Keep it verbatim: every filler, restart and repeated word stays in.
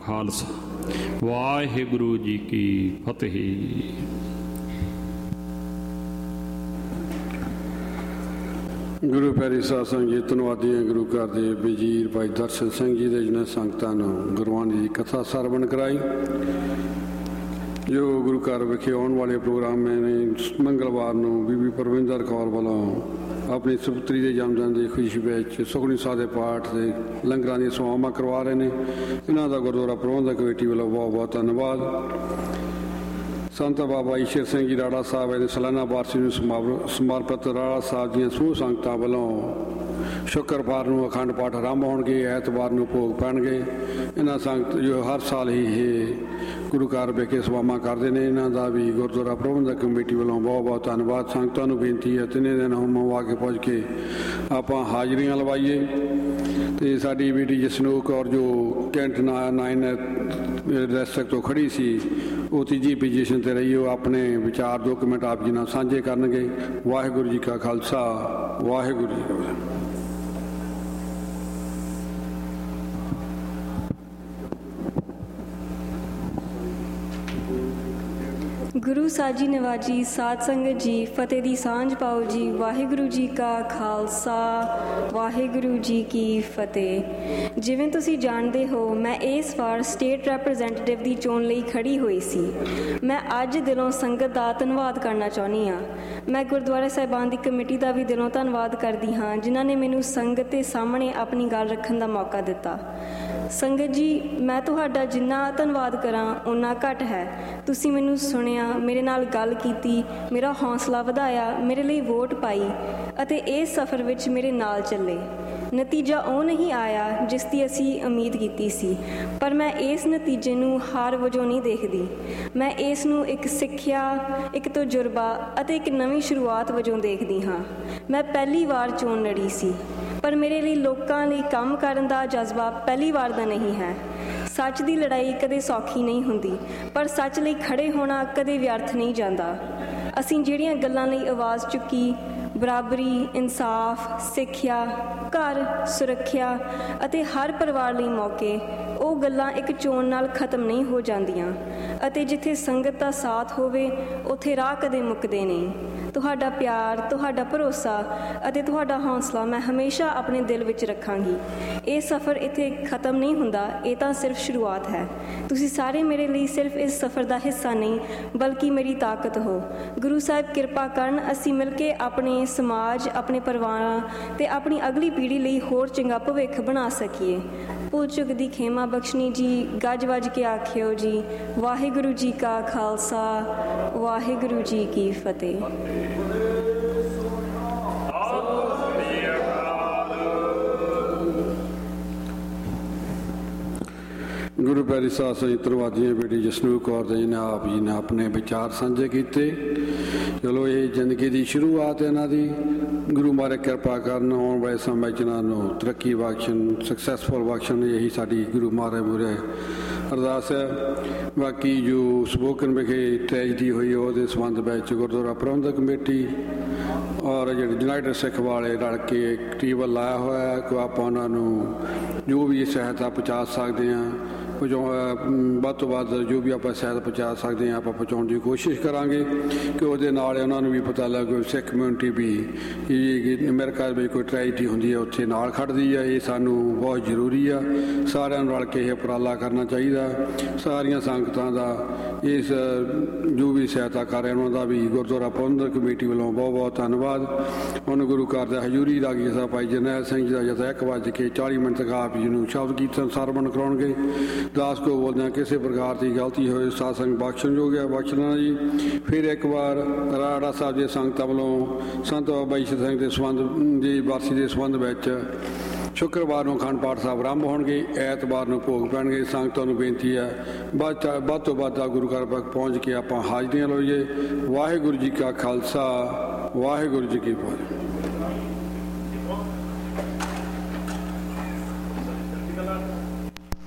ਖਾਲਸਾ, ਵਾਹਿਗੁਰੂ ਜੀ ਕੀ ਫਤਿਹ। ਗੁਰੂ ਪਿਆਰੀ ਸਾਧ ਸੰਗਤ ਜੀ, ਧੰਨਵਾਦੀ ਹਾਂ ਗੁਰੂ ਘਰ ਦੇ ਵਜ਼ੀਰ ਭਾਈ ਦਰਸ਼ਨ ਸਿੰਘ ਜੀ ਦੇ, ਜਿਹਨਾਂ ਸੰਗਤਾਂ ਨੂੰ ਗੁਰਬਾਣੀ ਦੀ ਕਥਾ ਸਰਵਣ ਕਰਾਈ। ਜੋ ਗੁਰੂ ਘਰ ਵਿਖੇ ਆਉਣ ਵਾਲੇ ਪ੍ਰੋਗਰਾਮ ਨੇ ਮੰਗਲਵਾਰ ਨੂੰ ਬੀਬੀ ਪਰਵਿੰਦਰ ਕੌਰ ਵੱਲੋਂ ਆਪਣੀ ਸੁਪੁੱਤਰੀ ਦੇ ਜਨਮਦਿਨ ਦੀ ਖੁਸ਼ੀ ਵਿੱਚ ਸੁਖਮਨੀ ਸਾਹਿਬ ਦੇ ਪਾਠ ਦੇ ਲੰਗਰਾਂ ਦੀਆਂ ਸੇਵਾਵਾਂ ਕਰਵਾ ਰਹੇ ਨੇ। ਇਹਨਾਂ ਦਾ ਗੁਰਦੁਆਰਾ ਪ੍ਰਬੰਧਕ ਕਮੇਟੀ ਵੱਲੋਂ ਬਹੁਤ ਬਹੁਤ ਧੰਨਵਾਦ। ਸੰਤ ਬਾਬਾ ਈਸ਼ਰ ਸਿੰਘ ਜੀ ਰਾੜਾ ਸਾਹਿਬ ਦੇ ਸਾਲਾਨਾ ਵਾਰਸੀ ਨੂੰ ਸਮਰਪਿਤ ਰਾੜਾ ਸਾਹਿਬ ਦੀਆਂ ਸਮੂਹ ਸੰਗਤਾਂ ਵੱਲੋਂ ਸ਼ੁੱਕਰਵਾਰ ਨੂੰ ਅਖੰਡ ਪਾਠ ਆਰੰਭ ਹੋਣਗੇ, ਐਤਵਾਰ ਨੂੰ ਭੋਗ ਪੈਣਗੇ। ਇਹਨਾਂ ਸੰਗਤ ਜੋ ਹਰ ਸਾਲ ਹੀ ਇਹ ਗੁਰੂ ਘਰ ਵਿਖੇ ਸੇਵਾਵਾਂ ਕਰਦੇ ਨੇ, ਇਹਨਾਂ ਦਾ ਵੀ ਗੁਰਦੁਆਰਾ ਪ੍ਰਬੰਧਕ ਕਮੇਟੀ ਵੱਲੋਂ ਬਹੁਤ ਬਹੁਤ ਧੰਨਵਾਦ। ਸੰਗਤਾਂ ਨੂੰ ਬੇਨਤੀ ਹੈ ਤਿੰਨੇ ਦਿਨ ਹੋਮ ਆ ਕੇ ਪਹੁੰਚ ਕੇ ਆਪਾਂ ਹਾਜ਼ਰੀਆਂ ਲਵਾਈਏ। ਅਤੇ ਸਾਡੀ ਬੇਟੀ ਜਸਨੂਕ ਕੌਰ ਜੋ ਕੈਂਟ ਨਾਈਨ ਡਿਸਟ੍ਰਿਕਟ ਤੋਂ ਖੜੀ ਸੀ, ਉਹ ਤੀਜੀ ਪੋਜੀਸ਼ਨ 'ਤੇ ਰਹੀ। ਉਹ ਆਪਣੇ ਵਿਚਾਰ ਦੋ ਕੁ ਮਿੰਟ ਆਪ ਜੀ ਨਾਲ ਸਾਂਝੇ ਕਰਨਗੇ। ਵਾਹਿਗੁਰੂ ਜੀ ਕਾ ਖਾਲਸਾ, ਵਾਹਿਗੁਰੂ ਜੀ ਕੀ ਫਤਿਹ। ਗੁਰੂ ਸਾਜੀ ਨਵਾਜੀ ਸਾਧ ਸੰਗਤ ਜੀ, ਫਤਿਹ ਦੀ ਸਾਂਝ ਪਾਓ ਜੀ। ਵਾਹਿਗੁਰੂ ਜੀ ਕਾ ਖਾਲਸਾ, ਵਾਹਿਗੁਰੂ ਜੀ ਕੀ ਫਤਿਹ। ਜਿਵੇਂ ਤੁਸੀਂ ਜਾਣਦੇ ਹੋ, ਮੈਂ ਇਸ ਵਾਰ ਸਟੇਟ ਰੈਪਰੈਜ਼ੈਂਟੇਟਿਵ ਦੀ ਚੋਣ ਲਈ ਖੜੀ ਹੋਈ ਸੀ। ਮੈਂ ਅੱਜ ਦਿਲੋਂ ਸੰਗਤ ਦਾ ਧੰਨਵਾਦ ਕਰਨਾ ਚਾਹੁੰਦੀ ਹਾਂ। ਮੈਂ ਗੁਰਦੁਆਰਾ ਸਾਹਿਬਾਨ ਦੀ ਕਮੇਟੀ ਦਾ ਵੀ ਦਿਲੋਂ ਧੰਨਵਾਦ ਕਰਦੀ ਹਾਂ, ਜਿਨ੍ਹਾਂ ਨੇ ਮੈਨੂੰ ਸੰਗਤ ਦੇ ਸਾਹਮਣੇ ਆਪਣੀ ਗੱਲ ਰੱਖਣ ਦਾ ਮੌਕਾ ਦਿੱਤਾ। ਸੰਗਤ ਜੀ, ਮੈਂ ਤੁਹਾਡਾ ਜਿੰਨਾ ਧੰਨਵਾਦ ਕਰਾਂ ਓਨਾ ਘੱਟ ਹੈ। ਤੁਸੀਂ ਮੈਨੂੰ ਸੁਣਿਆ, ਮੇਰੇ ਨਾਲ ਗੱਲ ਕੀਤੀ, ਮੇਰਾ ਹੌਸਲਾ ਵਧਾਇਆ, ਮੇਰੇ ਲਈ ਵੋਟ ਪਾਈ ਅਤੇ ਇਸ ਸਫ਼ਰ ਵਿੱਚ ਮੇਰੇ ਨਾਲ ਚੱਲੇ। ਨਤੀਜਾ ਉਹ ਨਹੀਂ ਆਇਆ ਜਿਸ ਦੀ ਅਸੀਂ ਉਮੀਦ ਕੀਤੀ ਸੀ, ਪਰ ਮੈਂ ਇਸ ਨਤੀਜੇ ਨੂੰ ਹਾਰ ਵਜੋਂ ਨਹੀਂ ਦੇਖਦੀ। ਮੈਂ ਇਸ ਨੂੰ ਇੱਕ ਸਿੱਖਿਆ, ਇੱਕ ਤਜਰਬਾ ਅਤੇ ਇੱਕ ਨਵੀਂ ਸ਼ੁਰੂਆਤ ਵਜੋਂ ਦੇਖਦੀ ਹਾਂ। ਮੈਂ ਪਹਿਲੀ ਵਾਰ ਚੋਣ ਲੜੀ ਸੀ, ਪਰ ਮੇਰੇ ਲਈ ਲੋਕਾਂ ਲਈ ਕੰਮ ਕਰਨ ਦਾ ਜਜ਼ਬਾ ਪਹਿਲੀ ਵਾਰ ਦਾ ਨਹੀਂ ਹੈ। ਸੱਚ ਦੀ ਲੜਾਈ ਕਦੇ ਸੌਖੀ ਨਹੀਂ ਹੁੰਦੀ, ਪਰ ਸੱਚ ਲਈ ਖੜ੍ਹੇ ਹੋਣਾ ਕਦੇ ਵਿਅਰਥ ਨਹੀਂ ਜਾਂਦਾ। ਅਸੀਂ ਜਿਹੜੀਆਂ ਗੱਲਾਂ ਲਈ ਆਵਾਜ਼ ਚੁੱਕੀ, ਬਰਾਬਰੀ, ਇਨਸਾਫ, ਸਿੱਖਿਆ, ਘਰ, ਸੁਰੱਖਿਆ ਅਤੇ ਹਰ ਪਰਿਵਾਰ ਲਈ ਮੌਕੇ, ਉਹ ਗੱਲਾਂ ਇੱਕ ਚੋਣ ਨਾਲ ਖਤਮ ਨਹੀਂ ਹੋ ਜਾਂਦੀਆਂ। ਅਤੇ ਜਿੱਥੇ ਸੰਗਤ ਦਾ ਸਾਥ ਹੋਵੇ, ਉੱਥੇ ਰਾਹ ਕਦੇ ਮੁੱਕਦੇ ਨਹੀਂ। ਤੁਹਾਡਾ ਪਿਆਰ, ਤੁਹਾਡਾ ਭਰੋਸਾ ਅਤੇ ਤੁਹਾਡਾ ਹੌਸਲਾ ਮੈਂ ਹਮੇਸ਼ਾ ਆਪਣੇ ਦਿਲ ਵਿੱਚ ਰੱਖਾਂਗੀ। ਇਹ ਸਫ਼ਰ ਇੱਥੇ ਖਤਮ ਨਹੀਂ ਹੁੰਦਾ, ਇਹ ਤਾਂ ਸਿਰਫ ਸ਼ੁਰੂਆਤ ਹੈ। ਤੁਸੀਂ ਸਾਰੇ ਮੇਰੇ ਲਈ ਸਿਰਫ ਇਸ ਸਫ਼ਰ ਦਾ ਹਿੱਸਾ ਨਹੀਂ, ਬਲਕਿ ਮੇਰੀ ਤਾਕਤ ਹੋ। ਗੁਰੂ ਸਾਹਿਬ ਕਿਰਪਾ ਕਰਨ, ਅਸੀਂ ਮਿਲ ਕੇ ਆਪਣੇ ਸਮਾਜ, ਆਪਣੇ ਪਰਿਵਾਰਾਂ ਅਤੇ ਆਪਣੀ ਅਗਲੀ ਪੀੜ੍ਹੀ ਲਈ ਹੋਰ ਚੰਗਾ ਭਵਿੱਖ ਬਣਾ ਸਕੀਏ। ਭੁੱਲ ਚੁੱਕ ਦੀ ਖੇਮਾ ਬਖਸ਼ਣੀ ਜੀ, ਗੱਜ ਵੱਜ ਕੇ ਆਖਿਓ ਜੀ। ਵਾਹਿਗੁਰੂ ਜੀ ਕਾ ਖਾਲਸਾ, ਵਾਹਿਗੁਰੂ ਜੀ ਕੀ ਫਤਿਹ। ਗੁਰੂ ਪਿਆਰੀ ਸਾਧ ਸੰਗਤ, ਧੰਨਵਾਦੀਆਂ ਬੇਟੀ ਜਸਨੂਕ ਕੌਰ ਦੇ, ਜਿਹਨੇ ਆਪ ਜੀ ਨੇ ਆਪਣੇ ਵਿਚਾਰ ਸਾਂਝੇ ਕੀਤੇ। ਚਲੋ, ਇਹ ਜ਼ਿੰਦਗੀ ਦੀ ਸ਼ੁਰੂਆਤ ਹੈ ਇਹਨਾਂ ਦੀ। ਗੁਰੂ ਮਹਾਰਾਜ ਕਿਰਪਾ ਕਰਨ, ਆਉਣ ਵਾਲੇ ਸਮੇਂ 'ਚ ਇਹਨਾਂ ਨੂੰ ਤਰੱਕੀ ਬਖਸ਼ਣ, ਸਕਸੈਸਫੁਲ ਬਖਸ਼ਣ। ਇਹੀ ਸਾਡੀ ਗੁਰੂ ਮਹਾਰਾਜ ਮੂਹਰੇ ਅਰਦਾਸ ਹੈ। ਬਾਕੀ ਜੋ ਸਪੋਕਨ ਵਿਖੇ ਟ੍ਰੈਜਡੀ ਹੋਈ, ਉਹਦੇ ਸੰਬੰਧ ਵਿੱਚ ਗੁਰਦੁਆਰਾ ਪ੍ਰਬੰਧਕ ਕਮੇਟੀ ਔਰ ਜਿਹੜੇ ਯੂਨਾਈਟਿਡ ਸਿੱਖ ਵਾਲੇ ਰਲ ਕੇ ਇੱਕ ਟੇਬਲ ਲਾਇਆ ਹੋਇਆ ਹੈ ਕਿ ਆਪਾਂ ਉਹਨਾਂ ਨੂੰ ਜੋ ਵੀ ਸਹਾਇਤਾ ਪਹੁੰਚਾ ਸਕਦੇ ਹਾਂ, ਵੱਧ ਤੋਂ ਵੱਧ ਜੋ ਵੀ ਆਪਾਂ ਸਹਾਇਤਾ ਪਹੁੰਚਾ ਸਕਦੇ ਹਾਂ ਆਪਾਂ ਪਹੁੰਚਾਉਣ ਦੀ ਕੋਸ਼ਿਸ਼ ਕਰਾਂਗੇ, ਕਿ ਉਹਦੇ ਨਾਲ ਉਹਨਾਂ ਨੂੰ ਵੀ ਪਤਾ ਲੱਗੇ ਸਿੱਖ ਕਮਿਊਨਿਟੀ ਵੀ ਅਮਰੀਕਾ ਵਿੱਚ ਕੋਈ ਟ੍ਰੈਜਡੀ ਹੁੰਦੀ ਹੈ ਉੱਥੇ ਨਾਲ ਖੜ੍ਹਦੀ ਹੈ। ਇਹ ਸਾਨੂੰ ਬਹੁਤ ਜ਼ਰੂਰੀ ਆ। ਸਾਰਿਆਂ ਨੂੰ ਰਲ ਕੇ ਇਹ ਉਪਰਾਲਾ ਕਰਨਾ ਚਾਹੀਦਾ। ਸਾਰੀਆਂ ਸੰਗਤਾਂ ਦਾ ਇਸ ਜੋ ਵੀ ਸਹਾਇਤਾ ਕਰ ਰਹੇ ਉਹਨਾਂ ਦਾ ਵੀ ਗੁਰਦੁਆਰਾ ਪ੍ਰਬੰਧਕ ਕਮੇਟੀ ਵੱਲੋਂ ਬਹੁਤ ਬਹੁਤ ਧੰਨਵਾਦ। ਹੁਣ ਗੁਰੂ ਘਰ ਦਾ ਹਜ਼ੂਰੀ ਦਾ ਗੀਤਾ ਭਾਈ ਜਰਨੈਲ ਸਿੰਘ ਜੀ ਦਾ ਜਦ ਇੱਕ ਵੱਜ ਕੇ ਚਾਲੀ ਮਿੰਟ ਤੱਕ ਆਪ ਜੀ ਨੂੰ ਸ਼ਬਦ ਕੀਰਤਨ ਸਰਵਣ ਕਰਾਉਣਗੇ। ਦਾਸ ਕੋ ਬੋਲਦਿਆਂ ਕਿਸੇ ਪ੍ਰਕਾਰ ਦੀ ਗਲਤੀ ਹੋਏ ਸਾਧ ਸੰਗ ਬਖਸ਼ਣਯੋਗ ਹੈ, ਬਖਸ਼ਣਾ ਜੀ। ਫਿਰ ਇੱਕ ਵਾਰ ਰਾੜਾ ਸਾਹਿਬ ਦੇ ਸੰਗਤਾਂ ਵੱਲੋਂ ਸੰਤ ਬਾਬਾ ਈਸ਼ਰ ਸਿੰਘ ਦੇ ਸੰਬੰਧ ਦੀ ਵਾਰਸੀ ਦੇ ਸੰਬੰਧ ਵਿੱਚ ਸ਼ੁੱਕਰਵਾਰ ਨੂੰ ਅਖੰਡ ਪਾਠ ਸਾਹਿਬ ਆਰੰਭ ਹੋਣਗੇ, ਐਤਵਾਰ ਨੂੰ ਭੋਗ ਪੈਣਗੇ। ਸੰਗਤਾਂ ਨੂੰ ਬੇਨਤੀ ਹੈ ਵੱਧ ਵੱਧ ਤੋਂ ਵੱਧ ਗੁਰੂ ਘਰ ਤੱਕ ਪਹੁੰਚ ਕੇ ਆਪਾਂ ਹਾਜ਼ਰੀਆਂ ਲਾਈਏ। ਵਾਹਿਗੁਰੂ ਜੀ ਕਾ ਖਾਲਸਾ, ਵਾਹਿਗੁਰੂ ਜੀ ਕੀ ਫਤਿਹ।